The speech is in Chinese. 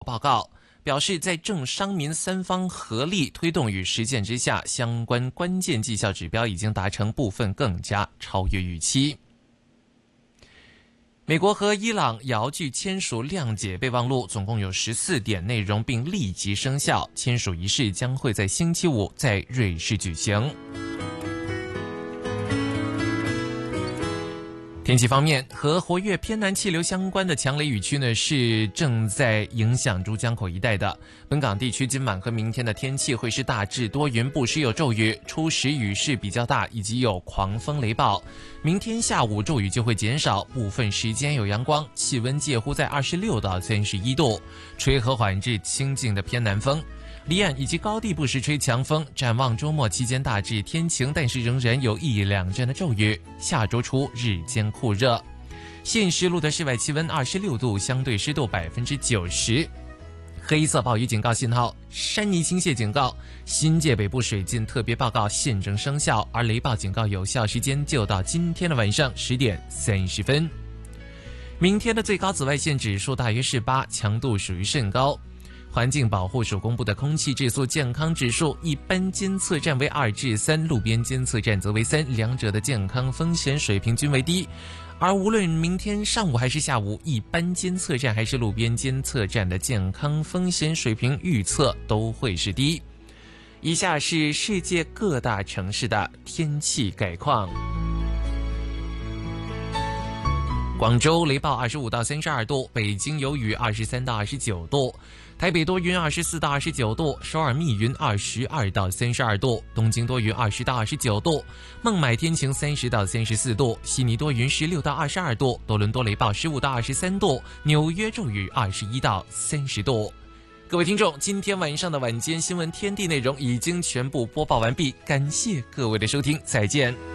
报告，表示在政商民三方合力推动与实践之下，相关关键绩效指标已经达成部分更加超越预期。美国和伊朗遥距签署谅解备忘录，总共有14点内容，并立即生效。签署仪式将会在星期五在瑞士举行。天气方面，和活跃偏南气流相关的强雷雨区呢，是正在影响珠江口一带的。本港地区今晚和明天的天气会是大致多云，不时有骤雨，初时雨势比较大，以及有狂风雷暴。明天下午骤雨就会减少，部分时间有阳光，气温介乎在26到31度，吹和缓至清劲的偏南风。离岸以及高地不时吹强风，展望周末期间大致天晴，但是仍然有1、2阵的骤雨。下周初日间酷热，现时录的室外气温26度，相对湿度90%。黑色暴雨警告信号、山泥倾泻警告、新界北部水浸特别报告现正生效，而雷暴警告有效时间就到今天的晚上10点30分。明天的最高紫外线指数大约是8，强度属于甚高。环境保护署公布的空气质素健康指数，一般监测站为2至3，路边监测站则为3，两者的健康风险水平均为低。而无论明天上午还是下午，一般监测站还是路边监测站的健康风险水平预测都会是低。以下是世界各大城市的天气概况。广州雷暴25到32度，北京有雨23到29度，台北多云24到29度，首尔密云22到32度，东京多云20到29度，孟买天晴30到34度，悉尼多云16到22度，多伦多雷暴15到23度，纽约骤雨21到30度。各位听众，今天晚上的晚间新闻天地内容已经全部播报完毕，感谢各位的收听，再见。